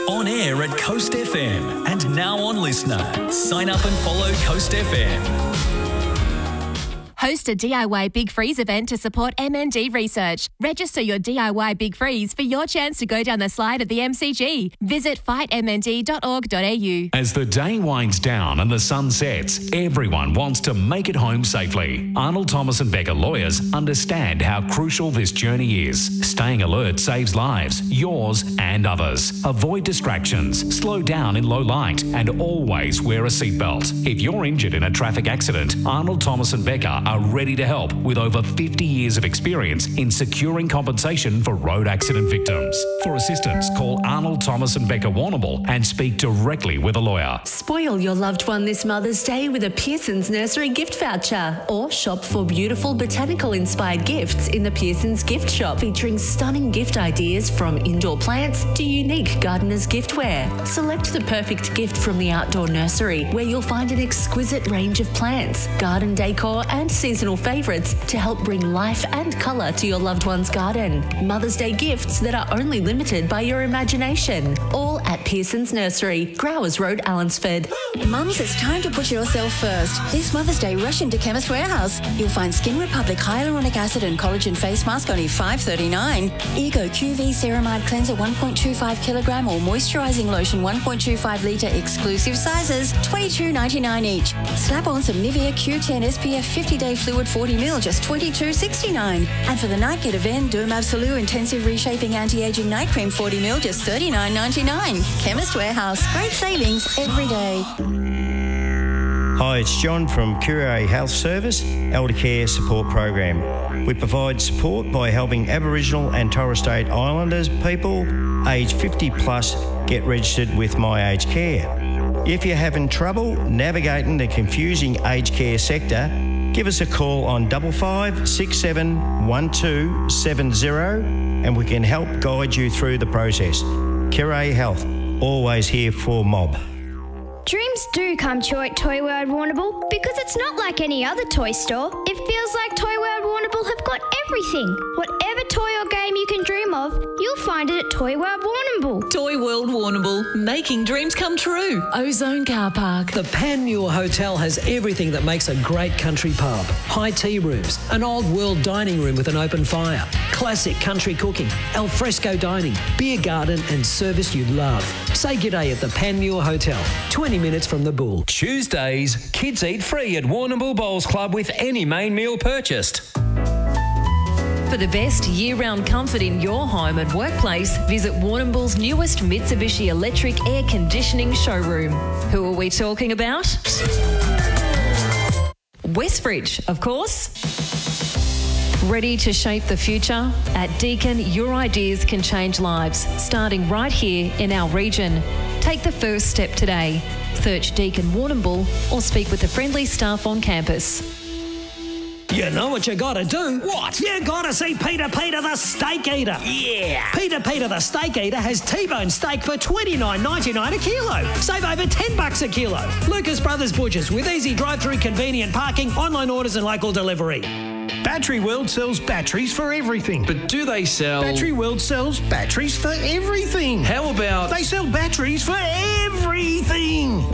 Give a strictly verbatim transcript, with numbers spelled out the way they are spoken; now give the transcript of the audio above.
On air at Coast F M and now on Listener. Sign up and follow Coast F M. Host a D I Y Big Freeze event to support M N D research. Register your D I Y Big Freeze for your chance to go down the slide at the M C G. Visit fight m n d dot org dot a u. As the day winds down and the sun sets, everyone wants to make it home safely. Arnold Thomas and Becker lawyers understand how crucial this journey is. Staying alert saves lives, yours and others. Avoid distractions, slow down in low light, and always wear a seatbelt. If you're injured in a traffic accident, Arnold Thomas and Becker are ready to help with over fifty years of experience in securing compensation for road accident victims. For assistance, call Arnold Thomas and Becker Warrnambool and speak directly with a lawyer. Spoil your loved one this Mother's Day with a Pearson's Nursery gift voucher, or shop for beautiful botanical-inspired gifts in the Pearson's gift shop, featuring stunning gift ideas from indoor plants to unique gardener's giftware. Select the perfect gift from the outdoor nursery, where you'll find an exquisite range of plants, garden decor and seasonal favourites to help bring life and colour to your loved one's garden. Mother's Day gifts that are only limited by your imagination. All at Pearson's Nursery, Growers Road, Allensford. Mums, it's time to put yourself first. This Mother's Day, rush into Chemist Warehouse. You'll find Skin Republic Hyaluronic Acid and Collagen Face Mask only five dollars thirty-nine. Ego Q V Ceramide Cleanser one point two five kilogram or Moisturising Lotion one point two five litre exclusive sizes, twenty-two dollars ninety-nine each. Slap on some Nivea Q ten S P F fifty day Fluid forty milliliters, just twenty-two dollars sixty-nine. And for the night, get a Ven Derm Absolute Intensive Reshaping Anti-Aging Night Cream forty milliliters, just thirty-nine dollars ninety-nine. Chemist Warehouse, great savings every day. Hi, it's John from Curie Health Service, Elder Care Support Program. We provide support by helping Aboriginal and Torres Strait Islanders people aged fifty plus get registered with My Aged Care. If you're having trouble navigating the confusing aged care sector, give us a call on double five six seven one two seven zero and we can help guide you through the process. Curie Health, always here for mob. Dreams do come true at Toy World Warrnambool because it's not like any other toy store. It feels like Toy World Warrnambool have got everything. Whatever toy or game you can dream of, you'll find it at Toy World Warrnambool. Toy World Warrnambool, making dreams come true. Ozone Car Park. The Panmure Hotel has everything that makes a great country pub. High tea rooms, an old world dining room with an open fire, classic country cooking, al fresco dining, beer garden and service you'd love. Say g'day at the Panmure Hotel, twenty minutes from the Bull. Tuesdays, kids eat free at Warrnambool Bowls Club with any main meal purchased. For the best year-round comfort in your home and workplace, visit Warrnambool's newest Mitsubishi electric air conditioning showroom. Who are we talking about? Westbridge, of course. Ready to shape the future? At Deakin, your ideas can change lives, starting right here in our region. Take the first step today. Search Deakin Warrnambool or speak with the friendly staff on campus. You know what you gotta do? What? You gotta see Peter Peter the Steak Eater. Yeah. Peter Peter the Steak Eater has T-bone steak for twenty-nine ninety-nine a kilo. Save over ten bucks a kilo. Lucas Brothers Butchers with easy drive-through, convenient parking, online orders and local delivery. Battery World sells batteries for everything. But do they sell... Battery World sells batteries for everything. How about... They sell batteries for everything.